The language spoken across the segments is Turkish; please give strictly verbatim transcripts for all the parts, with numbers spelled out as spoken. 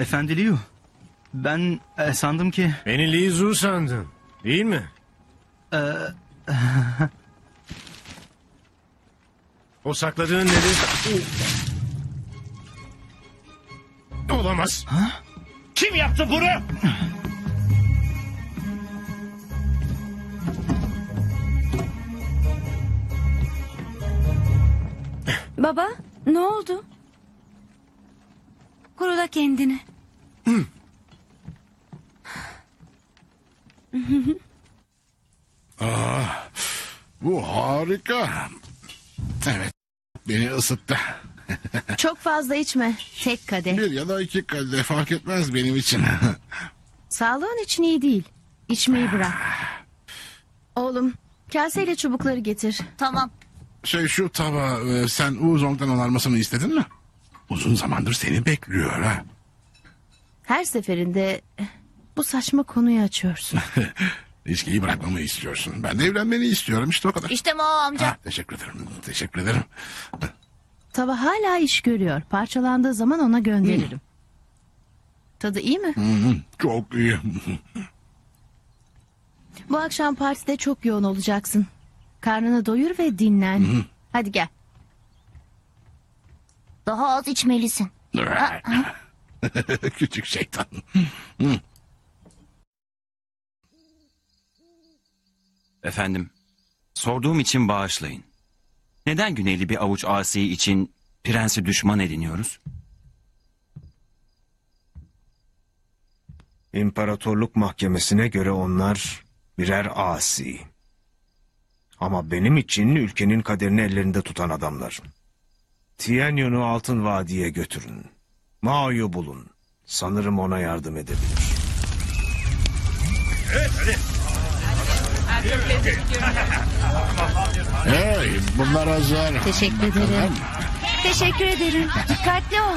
Efendi Liu. Ben e, sandım ki... Beni Li Zu sandın, değil mi? O sakladığın nedir? Olamaz. Kim yaptı bunu? Baba, ne oldu? Kurula kendini. Bu harika. Evet, beni ısıttı. Çok fazla içme. Tek kadeh. Bir ya da iki kadeh fark etmez benim için. Sağlığın için iyi değil. İçmeyi bırak. Oğlum, kaseyle çubukları getir. Tamam. Şey şu tabağı e, sen Uzong'dan onarmasını istedin mi? Uzun zamandır seni bekliyor ha. Her seferinde bu saçma konuyu açıyorsun. İçkiyi bırakmamı istiyorsun. Ben de evlenmeni istiyorum işte o kadar. İşte Mao amca. Ha, teşekkür ederim. Teşekkür ederim. Tava hala iş görüyor. Parçalandığı zaman ona gönderirim. Tadı iyi mi? Hı hı, çok iyi. Bu akşam partide çok yoğun olacaksın. Karnını doyur ve dinlen. Hadi gel. Daha az içmelisin. Küçük şeytan. Efendim, sorduğum için bağışlayın. Neden Güneyli bir avuç asi için prensi düşman ediniyoruz? İmparatorluk mahkemesine göre onlar birer asi. Ama benim için ülkenin kaderini ellerinde tutan adamlar. Tianyon'u Altın Vadi'ye götürün. Mao'yu bulun. Sanırım ona yardım edebilir. Hey, bunlar hazır. Teşekkür ederim. Teşekkür ederim. Dikkatli ol.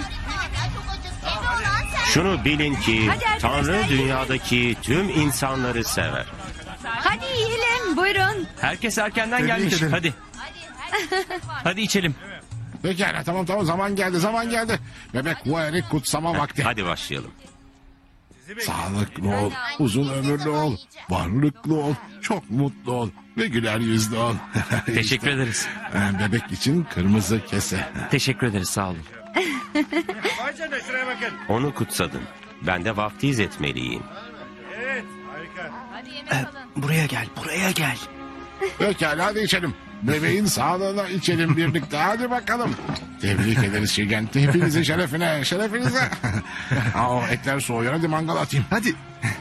Şunu bilin ki Hadi arkadaşlar, Tanrı dünyadaki tüm insanları sever. Hadi yiyelim. Buyurun. Herkes erkenden gelmiş. ederim. Hadi. Hadi içelim. Pekala tamam tamam zaman geldi zaman geldi. Bebek Hueri kutsama vakti. Hadi başlayalım. Sağlıklı ol, uzun ömürlü ol, varlıklı ol, çok mutlu ol ve güler yüzlü ol. Teşekkür ederiz. Ee, Bebek için kırmızı kese. Teşekkür ederiz, sağ olun. Onu kutsadın. Ben de vaftiz etmeliyim. Buraya gel, buraya gel. Pekala hadi içelim. Bebeğin sağlığına içelim birlikte. Hadi bakalım. Tebrik ederiz Şirgenti. Hepinizin şerefine, şerefinize. Aa, o etler soğuyor. Hadi mangal atayım. Hadi.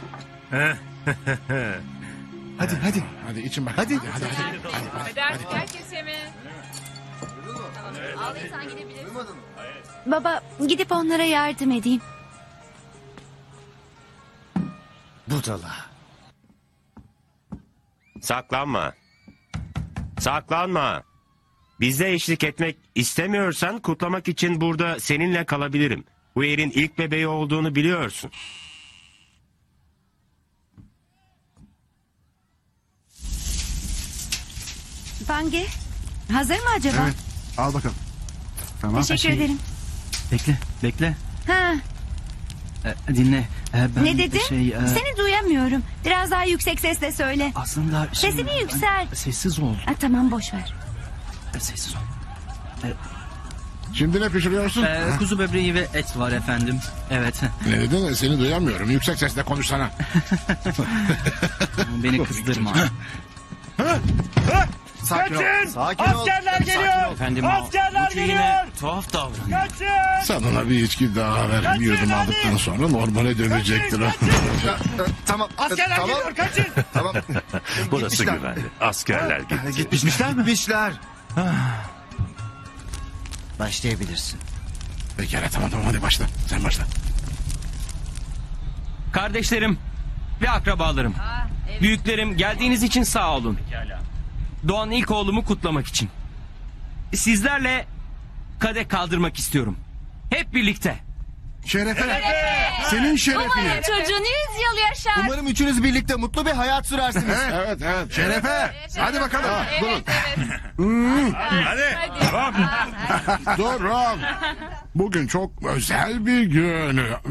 hadi, hadi. Hadi için bakalım. Hadi. Hadi, hadi, hadi. hadi, hadi, hadi. Herkese mi? Baba, gidip onlara yardım edeyim. Budala. Saklanma. Saklanma. Bize eşlik etmek istemiyorsan kutlamak için burada seninle kalabilirim. Bu yerin ilk bebeği olduğunu biliyorsun. Bange, hazır mı acaba? Evet, al bakalım. Tamam. Teşekkür şey- ederim. Bekle, bekle. Ha, E, dinle. E, ben ne dedin? Şey, e, Seni duyamıyorum. Biraz daha yüksek sesle söyle. Aslında... şey, Sesini ben- yüksel. Sessiz ol. Ha, tamam, boş ver. E, Sessiz ol. Şimdi ne pişiriyorsun? E, kuzu böbreği ve et var efendim. Evet. Ne dedin? Seni duyamıyorum. Yüksek sesle konuşsana. Beni kızdırma. Sakin ol. Sakin ol. Askerler geliyor! Efendim, Askerler Burcu yine geliyor! tuhaf davranıyor. Kaçın! Sen ona bir içki daha ver. Bir yudum aldıktan sonra normale dönecektir o. Tamam. Askerler tamam. geliyor, kaçın! Tamam. Burası güvenli. Askerler gitti. Gitmişler mi? Gitmişler. Başlayabilirsin. Pekala tamam tamam hadi başla. Sen başla. Kardeşlerim ve akrabalarım. Büyüklerim, geldiğiniz için sağ olun. Doğan ilk oğlumu kutlamak için. Sizlerle kadeh kaldırmak istiyorum. Hep birlikte. Şerefe. Senin şerefine. Çocuğun yüz yıl yaşar. Umarım üçünüz birlikte mutlu bir hayat sürersiniz. Evet evet. Şerefe. Hadi bakalım. Evet, evet. Durun. Bugün çok özel bir gün.